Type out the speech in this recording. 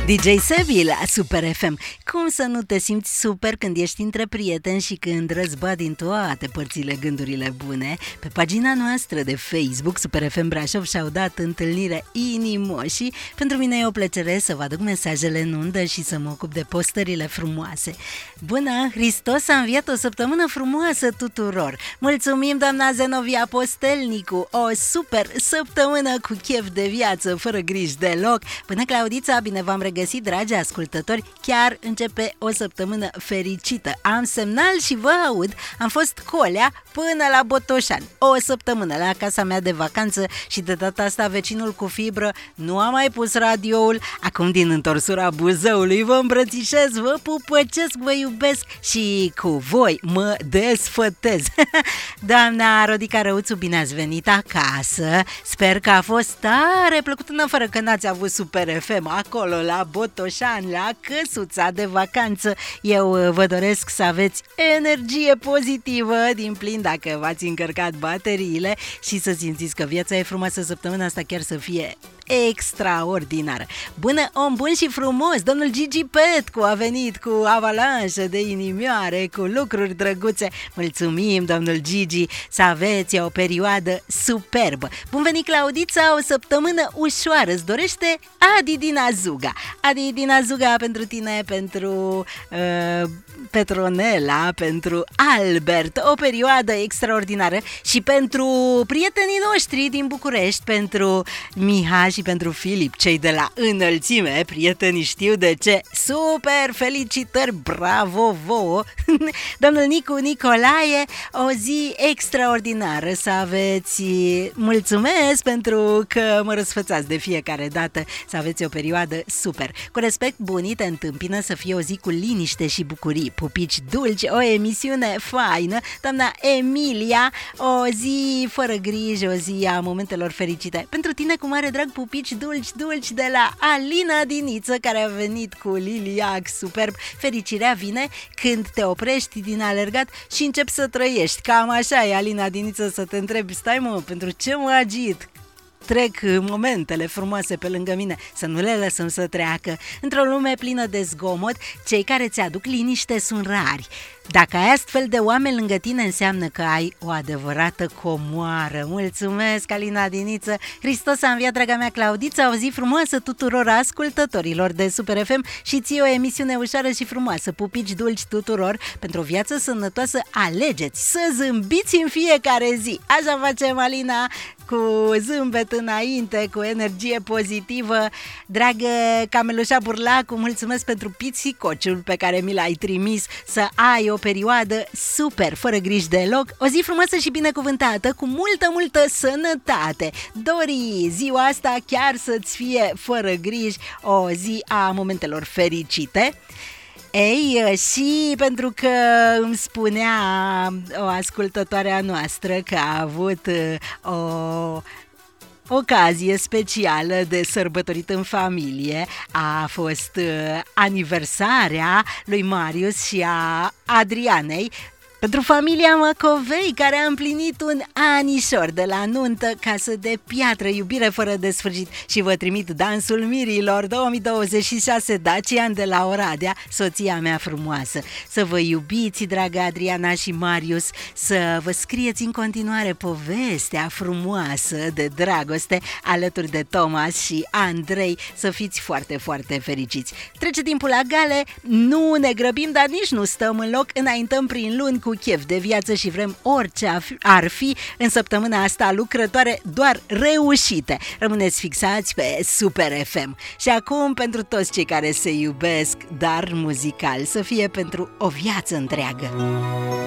DJ Sebi la Super FM. Cum să nu te simți super când ești între prieteni și când răzbat din toate părțile gândurile bune? Pe pagina noastră de Facebook, Super FM Brașov, și-au dat întâlnire inimoșii. Pentru mine e o plăcere să vă aduc mesajele în undă și să mă ocup de postările frumoase. Bună! Hristos a înviat, o săptămână frumoasă tuturor! Mulțumim, doamna Zenovia Postelnicu! O super săptămână cu chef de viață, fără griji deloc! Până Claudița, bine v-am regăsit, dragi ascultători! Chiar începe o săptămână fericită. Am semnal și vă aud. Am fost colea până la Botoșani. O săptămână la casa mea de vacanță și de data asta vecinul cu fibră nu a mai pus radioul. Acum din întorsura Buzăului vă îmbrățișez, vă pupăcesc, vă iubesc și cu voi mă desfătez. Doamna Rodica Răuțu, bine ați venit acasă. Sper că a fost tare plăcut, în afară că n-ați avut Super FM acolo la Botoșani, la căsuța de vacanță. Eu vă doresc să aveți energie pozitivă din plin dacă v-ați încărcat bateriile și să simțiți că viața e frumoasă, săptămâna asta chiar să fie extraordinară. Bună, om bun și frumos, domnul Gigi Petcu a venit cu avalanșă de inimioare, cu lucruri drăguțe. Mulțumim, domnul Gigi, să aveți o perioadă superbă. Bun venit, Claudița, o săptămână ușoară, îți dorește Adi din Azuga. Adi din Azuga pentru tine, pentru Petronela, pentru Albert, o perioadă extraordinară și pentru prietenii noștri din București, pentru Miha și pentru Filip, cei de la Înălțime, prietenii știu de ce. Super, felicitări, bravo vouă! Domnul Nicu Nicolae, o zi extraordinară să aveți. Mulțumesc pentru că mă răsfățați de fiecare dată, să aveți o perioadă super. Cu respect, bunii te întâmpină să fie o zi cu liniște și bucurii, pupici dulci, o emisiune faină. Doamna Emilia, o zi fără griji, o zi a momentelor fericite. Pentru tine, cu mare drag, pupici dulci de la Alina Diniță, care a venit cu liliac superb. Fericirea vine când te oprești din alergat și începi să trăiești. Cam așa e, Alina Diniță, să te întrebi, stai mă, pentru ce mă agit? Trec momentele frumoase pe lângă mine, să nu le lăsăm să treacă. Într-o lume plină de zgomot, cei care ți aduc liniște sunt rari. Dacă ai astfel de oameni lângă tine, înseamnă că ai o adevărată comoară. Mulțumesc, Alina Diniță! Hristos a înviat, draga mea Claudița, o zi frumoasă tuturor ascultătorilor de Super FM și ție o emisiune ușoară și frumoasă. Pupici dulci tuturor, pentru o viață sănătoasă alegeți să zâmbiți în fiecare zi. Așa facem, Alina, cu zâmbet înainte, cu energie pozitivă. Dragă Camelușa Burlacu, mulțumesc pentru pițicociul pe care mi l-ai trimis, să ai o perioadă super, fără griji deloc, o zi frumoasă și binecuvântată, cu multă sănătate. Dori, ziua asta chiar să-ți fie fără griji, o zi a momentelor fericite. Ei, și pentru că îmi spunea o ascultătoare a noastră că a avut o ocazie specială de sărbătorit în familie, a fost aniversarea lui Marius și a Adrianei, pentru familia Măcovei, care a împlinit un anișor de la nuntă, casă de piatră, iubire fără de sfârșit. Și vă trimit dansul mirilor 2026 Dacian de la Oradea, soția mea frumoasă. Să vă iubiți, dragă Adriana și Marius, să vă scrieți în continuare povestea frumoasă de dragoste alături de Thomas și Andrei, să fiți foarte fericiți. Trece timpul la gale, nu ne grăbim, dar nici nu stăm în loc, înaintăm prin luni cu chef de viață și vrem, orice ar fi în săptămâna asta lucrătoare, doar reușite. Rămâneți fixați pe Super FM. Și acum, pentru toți cei care se iubesc, dar muzical, să fie pentru o viață întreagă.